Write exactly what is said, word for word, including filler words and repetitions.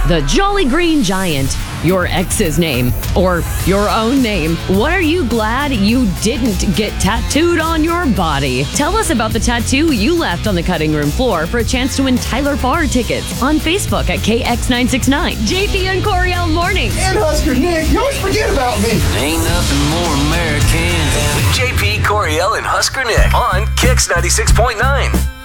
the Jolly Green Giant, your ex's name, or your own name. What are you glad you didn't get tattooed on your body? Tell us about the tattoo you left on the cutting room floor for a chance to win Tyler Farr tickets on Facebook at K X nine six nine. J P and Coriel Mornings. And Husker Nick, you always forget about me. Ain't nothing more American than J P, Coriel, and Husker Nick on Kix ninety-six point nine.